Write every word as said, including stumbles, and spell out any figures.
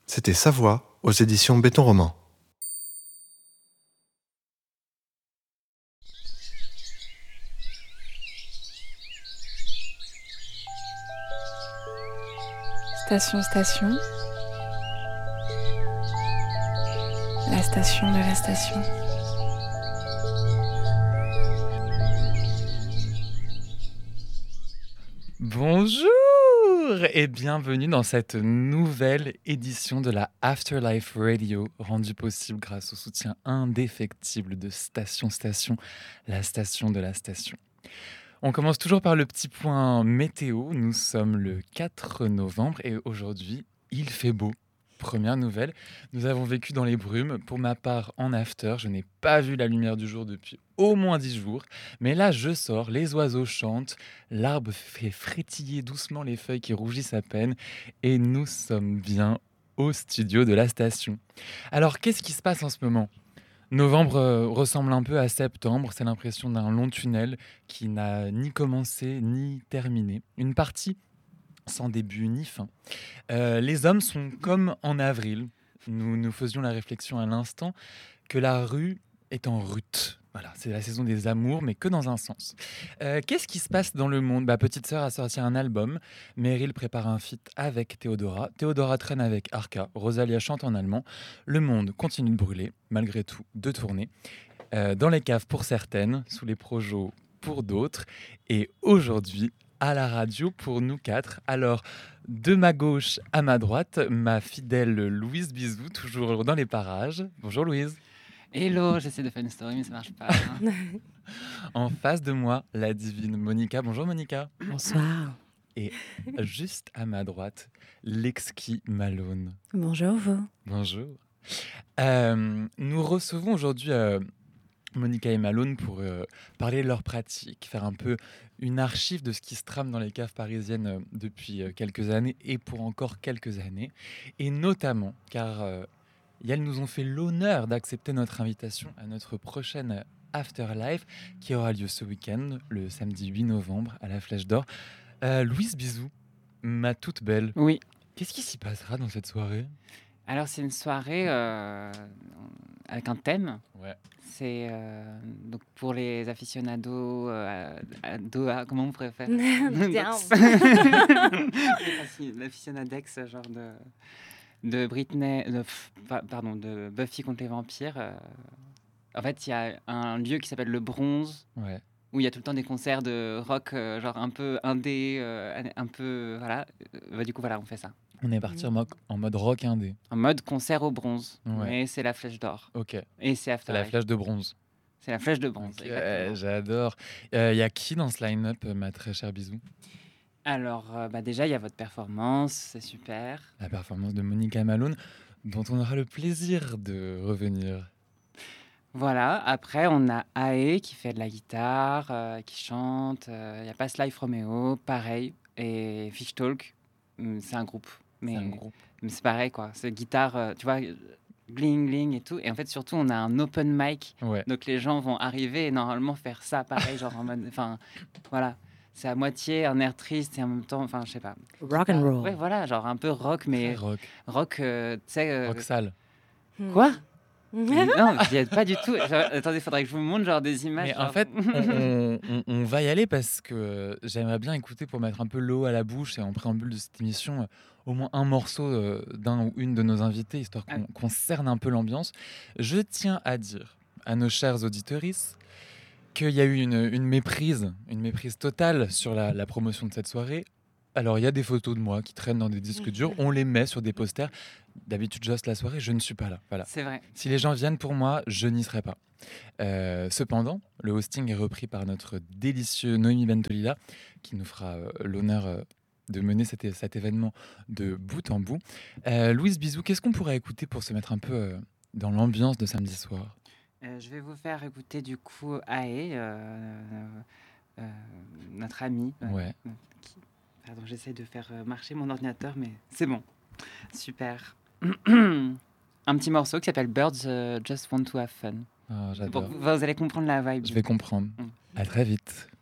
C'était Sa voix aux éditions Béton Roman. Station, station. La station de la station. Bonjour et bienvenue dans cette nouvelle édition de la Afterlife Radio, rendue possible grâce au soutien indéfectible de Station Station, la station de la station. On commence toujours par le petit point météo. Nous sommes le quatre novembre et aujourd'hui, il fait beau. Première nouvelle, nous avons vécu dans les brumes. Pour ma part, en after, je n'ai pas vu la lumière du jour depuis au moins dix jours. Mais là, je sors, les oiseaux chantent, l'arbre fait frétiller doucement les feuilles qui rougissent à peine. Et nous sommes bien au studio de la station. Alors, qu'est-ce qui se passe en ce moment ? Novembre euh, ressemble un peu à septembre. C'est l'impression d'un long tunnel qui n'a ni commencé ni terminé. Une partie sans début ni fin. Euh, les hommes sont comme en avril. Nous nous faisions la réflexion à l'instant que la rue est en rut. Voilà, c'est la saison des amours, mais que dans un sens. Euh, qu'est-ce qui se passe dans le monde ? Bah, Petite Sœur a sorti un album. Meryl prépare un feat avec Théodora. Théodora traîne avec Arca. Rosalia chante en allemand. Le monde continue de brûler, malgré tout, de tourner. Euh, dans les caves pour certaines, sous les projos pour d'autres. Et aujourd'hui, à la radio pour nous quatre. Alors, de ma gauche à ma droite, ma fidèle Louise Bisou, toujours dans les parages. Bonjour Louise. Hello, j'essaie de faire une story, mais ça marche pas. En face de moi, la divine Monica. Bonjour Monica. Bonsoir. Et juste à ma droite, l'exquis Malone. Bonjour vous. Bonjour. Euh, nous recevons aujourd'hui euh, Monica et Malone pour euh, parler de leur pratique, faire un peu une archive de ce qui se trame dans les caves parisiennes euh, depuis euh, quelques années et pour encore quelques années. Et notamment, car euh, elles nous ont fait l'honneur d'accepter notre invitation à notre prochaine Afterlife qui aura lieu ce week-end, le samedi huit novembre, à la Flèche d'Or. Euh, Louise Bisou, ma toute belle. Oui. Qu'est-ce qui s'y passera dans cette soirée ? Alors, c'est une soirée euh, avec un thème. Ouais. C'est euh, donc pour les aficionados, euh, ado, ah, comment on pourrait faire Bien. L'aficionadex, genre de, de Britney, de, pff, pa- pardon, de Buffy contre les vampires. euh. En fait, il y a un lieu qui s'appelle le Bronze, Ouais. où il y a tout le temps des concerts de rock, euh, genre un peu indé, euh, un peu, voilà. Euh, bah, du coup, voilà, on fait ça. On est parti en, mo- en mode rock indé. En mode concert au bronze. Ouais. Mais c'est la flèche d'or. Ok. Et c'est C'est After la Life. flèche de bronze. C'est la flèche de bronze. Ok, Exactement. j'adore. Il euh, y a qui dans ce line-up, euh, ma très chère Bisou ? Alors, euh, bah déjà, il y a votre performance. C'est super. La performance de Monica Malone, dont on aura le plaisir de revenir. Voilà. Après, on a Ae qui fait de la guitare, euh, qui chante. euh, Il y a Past Life Romeo, pareil. Et Fish Talk, hum, c'est un groupe. Mais C'est un groupe. mais c'est pareil, quoi. C'est guitare, euh, tu vois, gling, gling et tout. Et en fait, surtout, on a un open mic. Ouais. Donc les gens vont arriver et normalement faire ça pareil, genre en mode. Enfin, voilà. C'est à moitié un air triste et en même temps, enfin, je sais pas. Rock and roll. Ouais, voilà, genre un peu rock, mais Très rock. rock, euh, tu sais. euh, Rock sale. Quoi Non, j'y ai pas du tout. Genre, attendez, il faudrait que je vous montre genre des images. Mais en genre- fait, on, on- on- on va y aller parce que euh, j'aimerais bien écouter pour mettre un peu l'eau à la bouche et en préambule de cette émission, euh, au moins un morceau euh, d'un ou une de nos invités, histoire qu'on qu'on cerne un peu l'ambiance. Je tiens à dire à nos chers auditorices qu'il y a eu une, une méprise, une méprise totale sur la, la promotion de cette soirée. Alors, il y a des photos de moi qui traînent dans des disques durs, on les met sur des posters. D'habitude, j'hoste la soirée, je ne suis pas là. Voilà. C'est vrai. Si les gens viennent pour moi, je n'y serai pas. Euh, cependant, le hosting est repris par notre délicieux Noémie Bentolila, qui nous fera euh, l'honneur euh, de mener cet, cet événement de bout en bout. Euh, Louise Bisou, qu'est-ce qu'on pourrait écouter pour se mettre un peu euh, dans l'ambiance de samedi soir ? Euh, je vais vous faire écouter du coup Ae, euh, euh, notre ami. euh, Ouais. qui- Pardon, j'essaie de faire euh, marcher mon ordinateur, mais c'est bon. Super. Un petit morceau qui s'appelle Birds euh, Just Want to Have Fun. Ah, Bon, j'adore. vous, vous allez comprendre la vibe. Je vais comprendre. Mm. À très vite.